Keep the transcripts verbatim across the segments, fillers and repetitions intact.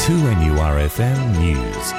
two N U R F M News.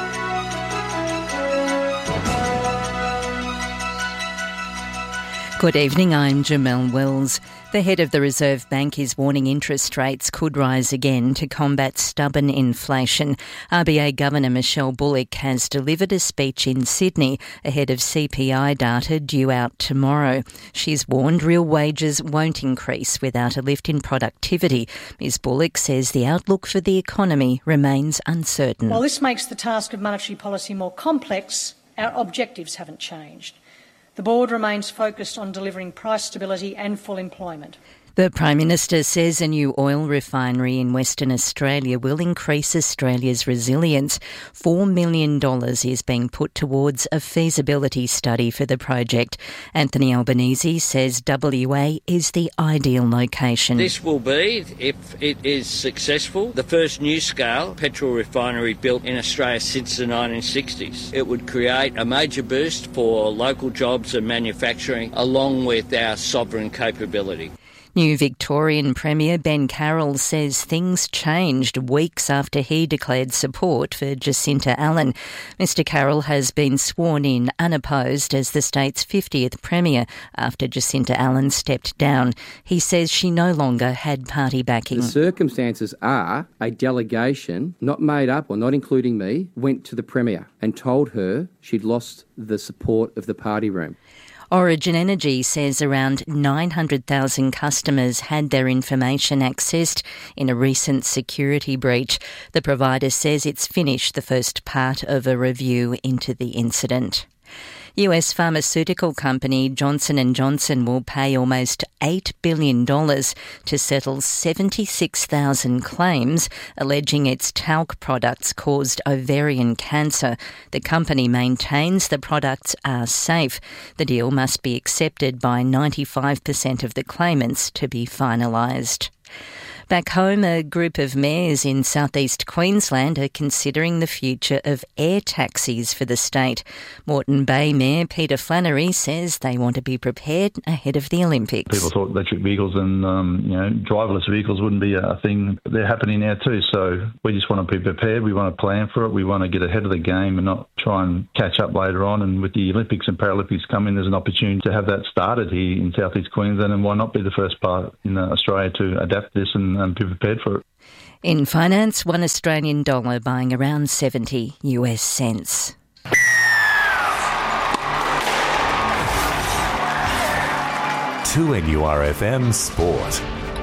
Good evening, I'm Jamelle Wells. The head of the Reserve Bank is warning interest rates could rise again to combat stubborn inflation. R B A Governor Michelle Bullock has delivered a speech in Sydney ahead of C P I data due out tomorrow. She's warned real wages won't increase without a lift in productivity. Ms Bullock says the outlook for the economy remains uncertain. While this makes the task of monetary policy more complex, our objectives haven't changed. The Board remains focused on delivering price stability and full employment. The Prime Minister says a new oil refinery in Western Australia will increase Australia's resilience. Four million dollars is being put towards a feasibility study for the project. Anthony Albanese says W A is the ideal location. This will be, if it is successful, the first new-scale petrol refinery built in Australia since the nineteen sixties. It would create a major boost for local jobs and manufacturing, along with our sovereign capability. New Victorian Premier Ben Carroll says things changed weeks after he declared support for Jacinta Allan. Mister Carroll has been sworn in unopposed as the state's fiftieth Premier after Jacinta Allan stepped down. He says she no longer had party backing. The circumstances are a delegation, not made up or not including me, went to the Premier and told her she'd lost the support of the party room. Origin Energy says around nine hundred thousand customers had their information accessed in a recent security breach. The provider says it's finished the first part of a review into the incident. U S pharmaceutical company Johnson and Johnson will pay almost eight billion dollars to settle seventy-six thousand claims alleging its talc products caused ovarian cancer. The company maintains the products are safe. The deal must be accepted by ninety-five percent of the claimants to be finalised. Back home, a group of mayors in southeast Queensland are considering the future of air taxis for the state. Moreton Bay Mayor Peter Flannery says they want to be prepared ahead of the Olympics. People thought electric vehicles and um, you know driverless vehicles wouldn't be a thing. They're happening now too, so we just want to be prepared. We want to plan for it. We want to get ahead of the game and not try and catch up later on. And with the Olympics and Paralympics coming, there's an opportunity to have that started here in southeast Queensland, and why not be the first part in uh, Australia to adapt this and and be prepared for it. In finance, one Australian dollar buying around seventy US cents. two N U R F M Sport.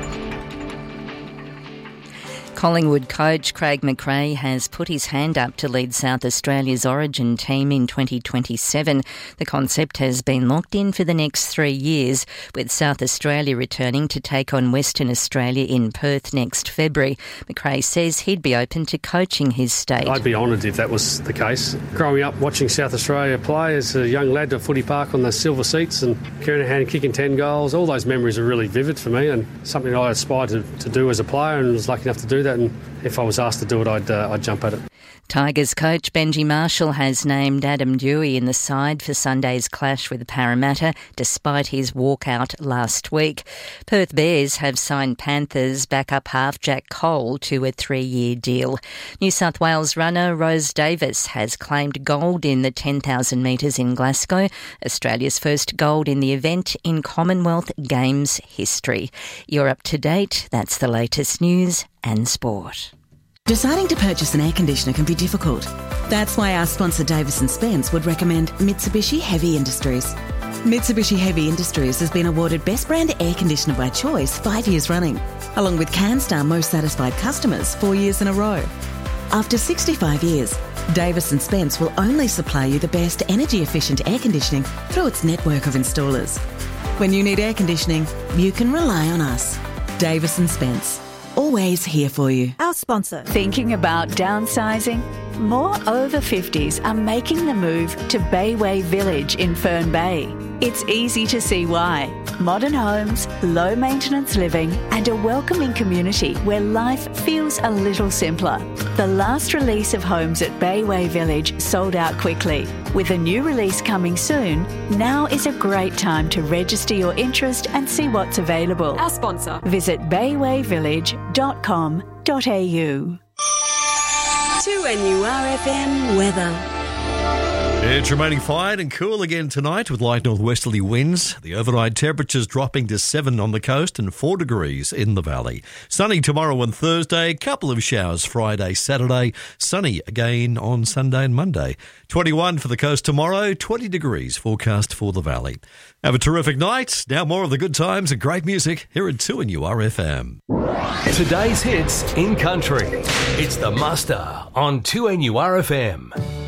Collingwood coach Craig McRae has put his hand up to lead South Australia's Origin team in twenty twenty-seven. The concept has been locked in for the next three years, with South Australia returning to take on Western Australia in Perth next February. McRae says he'd be open to coaching his state. I'd be honoured if that was the case. Growing up watching South Australia play as a young lad at Footy Park on the silver seats and carrying a hand kicking ten goals, all those memories are really vivid for me and something I aspired to, to do as a player and was lucky enough to do that. And if I was asked to do it, I'd, uh, I'd jump at it. Tigers coach Benji Marshall has named Adam Dewey in the side for Sunday's clash with Parramatta, despite his walkout last week. Perth Bears have signed Panthers backup half Jack Cole to a three-year deal. New South Wales runner Rose Davis has claimed gold in the ten thousand metres in Glasgow, Australia's first gold in the event in Commonwealth Games history. You're up to date. That's the latest news and sport. Deciding to purchase an air conditioner can be difficult. That's why our sponsor Davis and Spence would recommend Mitsubishi Heavy Industries. Mitsubishi Heavy Industries has been awarded Best Brand Air Conditioner by Choice five years running, along with CanStar Most Satisfied Customers four years in a row. After sixty-five years, Davis and Spence will only supply you the best energy-efficient air conditioning through its network of installers. When you need air conditioning, you can rely on us. Davis and Spence. Always here for you. Our sponsor. Thinking about downsizing? More over fifties are making the move to Bayway Village in Fern Bay. It's easy to see why. Modern homes, low maintenance living and a welcoming community where life feels a little simpler. The last release of homes at Bayway Village sold out quickly. With a new release coming soon, now is a great time to register your interest and see what's available. Our sponsor. Visit bayway village dot com dot a u. two N U R F M weather. It's remaining fine and cool again tonight with light northwesterly winds. The overnight temperatures dropping to seven on the coast and four degrees in the valley. Sunny tomorrow and Thursday, couple of showers Friday, Saturday. Sunny again on Sunday and Monday. twenty-one for the coast tomorrow, twenty degrees forecast for the valley. Have a terrific night. Now more of the good times and great music here at two N U R F M. Today's hits in country. It's the Muster on two N U R F M.